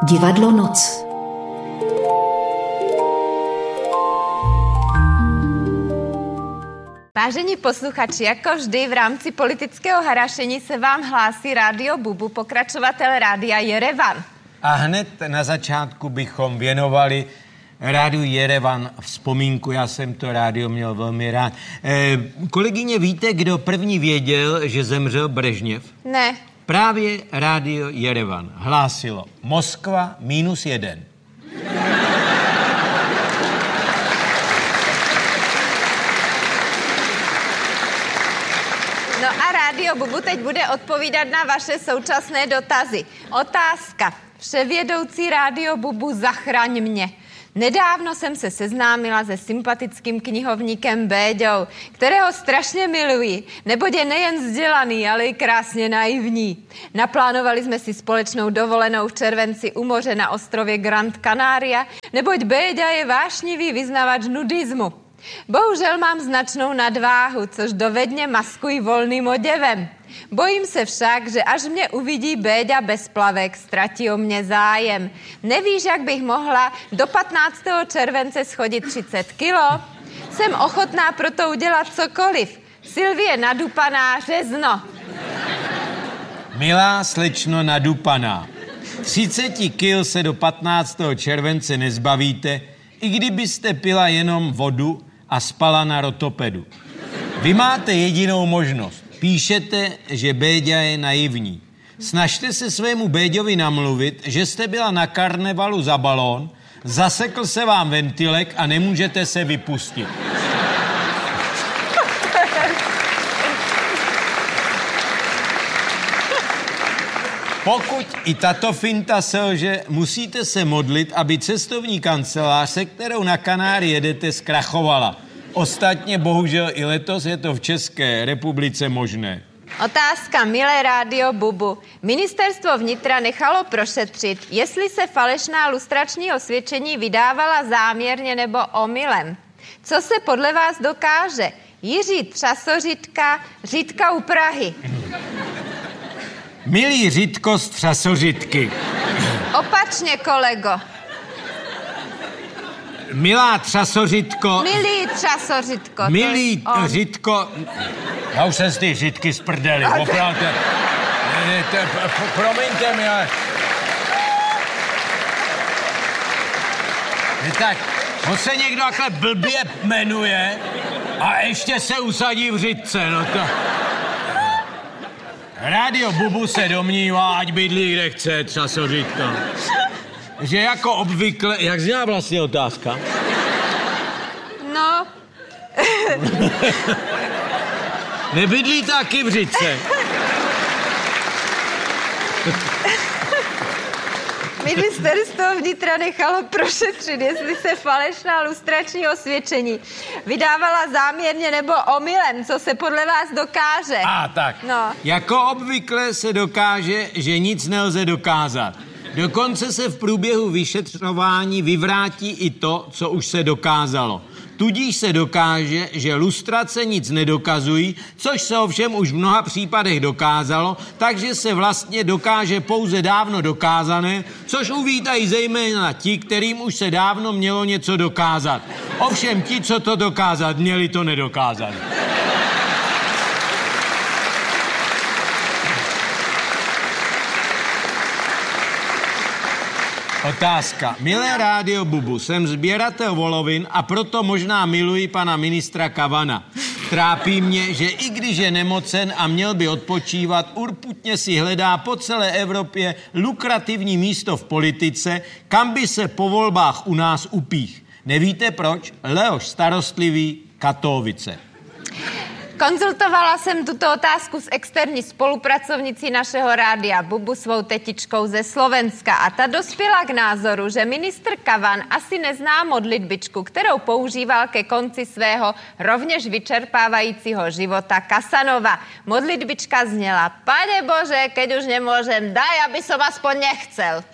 Divadlo Noc. Vážení posluchači, jako vždy v rámci politického harašení se vám hlásí Rádio Bubu, pokračovatel Rádia Jerevan. A hned na začátku bychom věnovali Rádiu Jerevan vzpomínku, já jsem to rádio měl velmi rád. Kolegyně, víte, kdo první věděl, že zemřel Brežněv? Ne. Právě Rádio Jerevan hlásilo Moskva -1. No a Rádio Bubu teď bude odpovídat na vaše současné dotazy. Otázka. Vševědoucí Rádio Bubu, zachraň mě. Nedávno jsem se seznámila se sympatickým knihovníkem Béďou, kterého strašně miluji, neboť je nejen vzdělaný, ale i krásně naivní. Naplánovali jsme si společnou dovolenou v červenci u moře na ostrově Grand Canaria, neboť Béďa je vášnivý vyznavač nudismu. Bohužel mám značnou nadváhu, což dovedně maskuji volným oděvem. Bojím se však, že až mě uvidí Béďa bez plavek, ztratí o mě zájem. Nevíš, jak bych mohla do 15. července schodit 30 kilo? Jsem ochotná proto udělat cokoliv. Sylvie Nadupaná, Řezno. Milá slečno Nadupaná, 30 kil se do 15. července nezbavíte, i kdybyste pila jenom vodu a spala na rotopedu. Vy máte jedinou možnost. Píšete, že Béďa je naivní. Snažte se svému Béďovi namluvit, že jste byla na karnevalu za balón, zasekl se vám ventilek a nemůžete se vypustit. Pokud i tato finta selže, musíte se modlit, aby cestovní kancelář, se kterou na Kanáry jedete, zkrachovala. Ostatně bohužel i letos je to v České republice možné. Otázka, milé Rádio Bubu. Ministerstvo vnitra nechalo prošetřit, jestli se falešná lustrační osvědčení vydávala záměrně nebo omylem. Co se podle vás dokáže? Jiří Třasořitka, Řitka u Prahy. Milý Řitko z Třasořitky. Opačně, kolego. Milá Třasořitko. Milý Třasořitko. Milý Řitko. Já už jsem z ty Řitky z prdeli, opravdu. Promiňte mi, ale... Tak, on se někdo takhle blbě jmenuje a ještě se usadí v Řitce, no to... Rádio Bubu se domnívá, ať bydlí kde chce, Třasořitko. Že jako obvykle... Jak zněla vlastně otázka? No. Nebydlí taky v Řitce. Ministerstvo vnitra nechalo prošetřit, jestli se falešná lustrační osvědčení vydávala záměrně nebo omylem. Co se podle vás dokáže? Tak. No. Jako obvykle se dokáže, že nic nelze dokázat. Dokonce se v průběhu vyšetřování vyvrátí i to, co už se dokázalo. Tudíž se dokáže, že lustrace nic nedokazují, což se ovšem už v mnoha případech dokázalo, takže se vlastně dokáže pouze dávno dokázané, což uvítají zejména ti, kterým už se dávno mělo něco dokázat. Ovšem ti, co to dokázat měli, to nedokázali. Otázka. Milé Rádio Bubu, jsem sběratel volovin a proto možná miluji pana ministra Kavana. Trápí mě, že i když je nemocen a měl by odpočívat, urputně si hledá po celé Evropě lukrativní místo v politice, kam by se po volbách u nás upích. Nevíte proč? Leoš Starostlivý, Katovice. Konzultovala jsem tuto otázku s externí spolupracovnicí našeho Rádia Bubu, svou tetičkou ze Slovenska, a ta dospěla k názoru, že ministr Kavan asi nezná modlitbičku, kterou používal ke konci svého rovněž vyčerpávajícího života Kasanova. Modlitbička zněla: Pane Bože, keď už nemôžem, daj, aby som aspoň nechcel.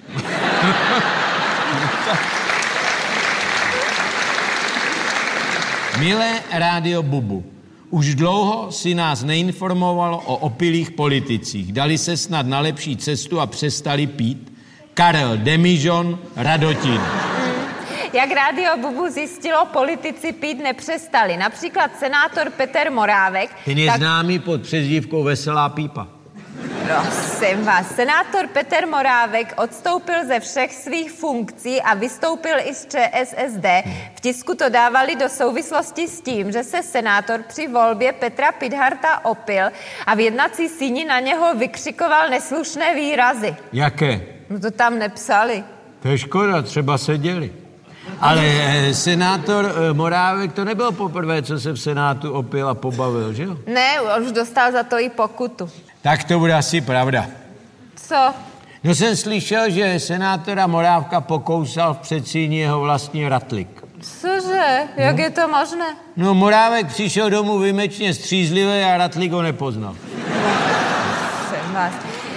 Milé Rádio Bubu, už dlouho si nás neinformovalo o opilých politicích. Dali se snad na lepší cestu a přestali pít. Karel Demižon Radotin. Jak Rádio Bubu zjistilo, politici pít nepřestali. Například senátor Petr Morávek. Ten je známý pod přezdívkou Veselá pípa. Prosím vás, senátor Petr Morávek odstoupil ze všech svých funkcí a vystoupil i z ČSSD. V tisku to dávali do souvislosti s tím, že se senátor při volbě Petra Pithardta opil a v jednací síni na něho vykřikoval neslušné výrazy. Jaké? No to tam nepsali. To je škoda, třeba seděli. Ale senátor Morávek to nebyl poprvé, co se v Senátu opil a pobavil, že jo? Ne, už dostal za to i pokutu. Tak to bude asi pravda. Co? No jsem slyšel, že senátora Morávka pokousal v předsíni jeho vlastní ratlik. Cože? Jak je to možné? No Morávek přišel domů výjimečně střízlivý a ratlik ho nepoznal. Jsem vás.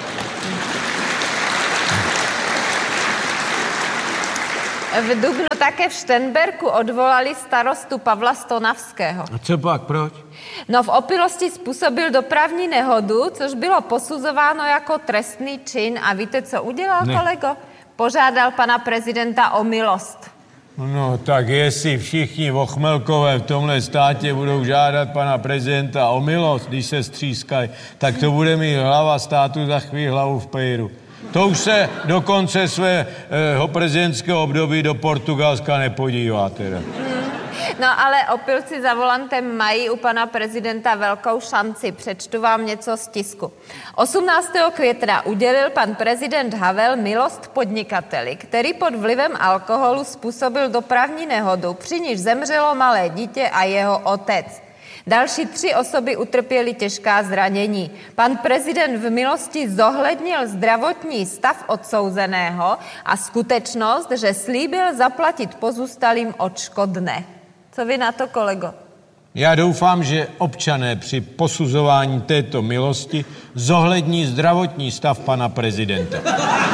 V dubnu také v Šternberku odvolali starostu Pavla Stonavského. A co pak, proč? No v opilosti způsobil dopravní nehodu, což bylo posuzováno jako trestný čin. A víte, co udělal, kolego? Požádal pana prezidenta o milost. No tak jestli všichni vochmelkové v tomhle státě budou žádat pana prezidenta o milost, když se střískají, tak to bude mít hlava státu za chvíli hlavu v pejru. To už se do konce svého prezidentského období do Portugalska nepodívá teda. No ale opilci za volantem mají u pana prezidenta velkou šanci. Přečtu vám něco z tisku. 18. května udělil pan prezident Havel milost podnikateli, který pod vlivem alkoholu způsobil dopravní nehodu, při níž zemřelo malé dítě a jeho otec. Další 3 osoby utrpěly těžká zranění. Pan prezident v milosti zohlednil zdravotní stav odsouzeného a skutečnost, že slíbil zaplatit pozůstalým odškodné. Co vy na to, kolego? Já doufám, že občané při posuzování této milosti zohlední zdravotní stav pana prezidenta.